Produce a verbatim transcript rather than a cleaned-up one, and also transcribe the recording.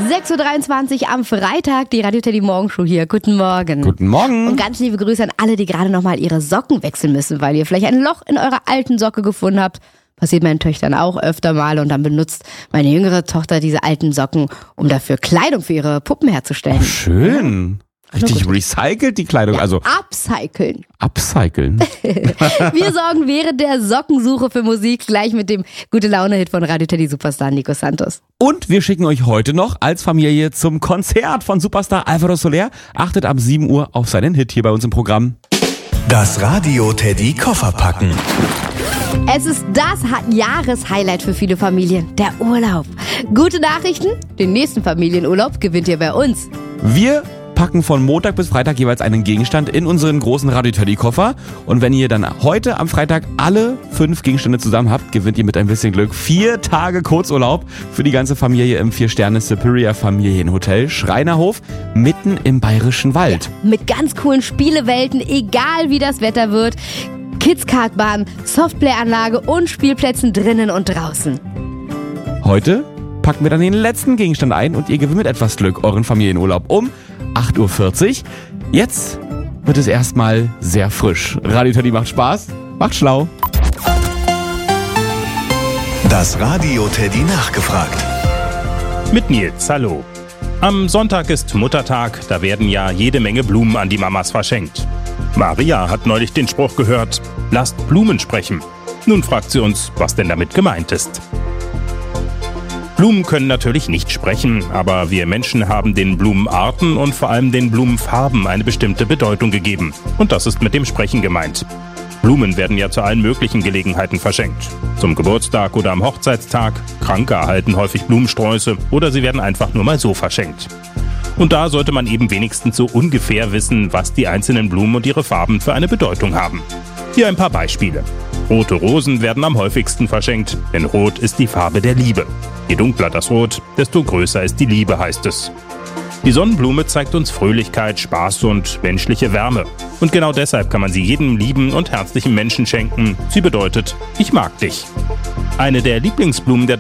sechs Uhr dreiundzwanzig am Freitag, die Radio Teddy Morgenshow hier. Guten Morgen. Guten Morgen. Und ganz liebe Grüße an alle, die gerade nochmal ihre Socken wechseln müssen, weil ihr vielleicht ein Loch in eurer alten Socke gefunden habt. Passiert meinen Töchtern auch öfter mal und dann benutzt meine jüngere Tochter diese alten Socken, um dafür Kleidung für ihre Puppen herzustellen. Oh, schön. Richtig recycelt die Kleidung, Ja, also upcyclen. upcyclen. Wir sorgen während der Sockensuche für Musik gleich mit dem Gute-Laune-Hit von Radio Teddy Superstar Nico Santos. Und wir schicken euch heute noch als Familie zum Konzert von Superstar Alvaro Soler. Achtet ab sieben Uhr auf seinen Hit hier bei uns im Programm. Das Radio Teddy Koffer packen. Es ist das Jahreshighlight für viele Familien, der Urlaub. Gute Nachrichten, den nächsten Familienurlaub gewinnt ihr bei uns. Wir packen von Montag bis Freitag jeweils einen Gegenstand in unseren großen Radio Teddy Koffer. Und wenn ihr dann heute am Freitag alle fünf Gegenstände zusammen habt, gewinnt ihr mit ein bisschen Glück vier Tage Kurzurlaub für die ganze Familie im vier Sterne Superior Familienhotel Schreinerhof mitten im Bayerischen Wald. Ja, mit ganz coolen Spielewelten, egal wie das Wetter wird. Kids-Kartbahn, Softplay-Anlage und Spielplätzen drinnen und draußen. Heute packen wir dann den letzten Gegenstand ein und ihr gewinnt mit etwas Glück euren Familienurlaub um acht Uhr vierzig. Jetzt wird es erstmal sehr frisch. Radio Teddy macht Spaß, macht schlau. Das Radio Teddy nachgefragt. Mit Nils, hallo. Am Sonntag ist Muttertag, da werden ja jede Menge Blumen an die Mamas verschenkt. Maria hat neulich den Spruch gehört, lasst Blumen sprechen. Nun fragt sie uns, was denn damit gemeint ist. Blumen können natürlich nicht sprechen, aber wir Menschen haben den Blumenarten und vor allem den Blumenfarben eine bestimmte Bedeutung gegeben. Und das ist mit dem Sprechen gemeint. Blumen werden ja zu allen möglichen Gelegenheiten verschenkt. Zum Geburtstag oder am Hochzeitstag. Kranke erhalten häufig Blumensträuße oder sie werden einfach nur mal so verschenkt. Und da sollte man eben wenigstens so ungefähr wissen, was die einzelnen Blumen und ihre Farben für eine Bedeutung haben. Hier ein paar Beispiele. Rote Rosen werden am häufigsten verschenkt, denn Rot ist die Farbe der Liebe. Je dunkler das Rot, desto größer ist die Liebe, heißt es. Die Sonnenblume zeigt uns Fröhlichkeit, Spaß und menschliche Wärme. Und genau deshalb kann man sie jedem lieben und herzlichen Menschen schenken. Sie bedeutet, ich mag dich. Eine der Lieblingsblumen der